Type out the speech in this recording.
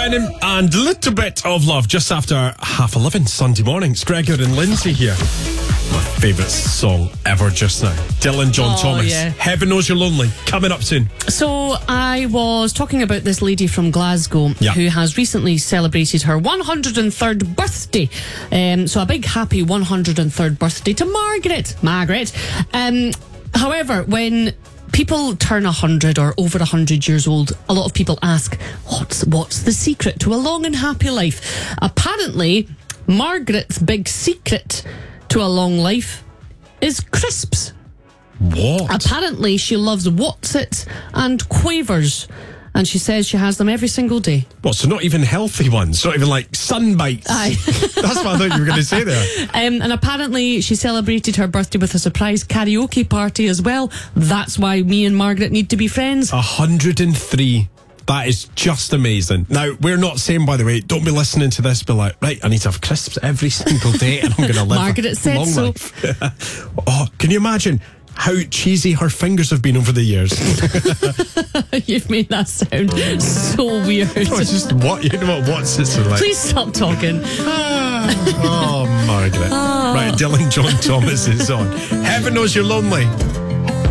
Brennan and a little bit of love just after 11:30 Sunday morning. It's Gregor and Lindsay here. My favourite song ever just now. Dylan John Thomas. Yeah. Heaven Knows You're Lonely. Coming up soon. So I was talking about this lady from Glasgow who has recently celebrated her 103rd birthday. So a big happy 103rd birthday to Margaret. However, when people turn 100 or over 100 years old, a lot of people ask, what's the secret to a long and happy life? Apparently, Margaret's big secret to a long life is crisps. What? Apparently, she loves What's-It and Quavers, and she says she has them every single day. What, so not even healthy ones? Not even like Sunbites? Aye. That's what I thought you were going to say there. And apparently she celebrated her birthday with a surprise karaoke party as well. That's why me and Margaret need to be friends. 103. That is just amazing. Now, we're not saying, by the way, don't be listening to this, be like, right, I need to have crisps every single day and I'm going to live Margaret a said long so. life. Oh, can you imagine how cheesy her fingers have been over the years? You've made that sound so weird. Oh, it's just what's it like? Please stop talking. Oh, Margaret. Right, Dylan John Thomas is on. Heaven Knows You're Lonely.